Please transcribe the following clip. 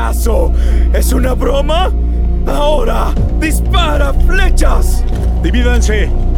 ¿Acaso es una broma? ¡Ahora dispara flechas! ¡Divídanse!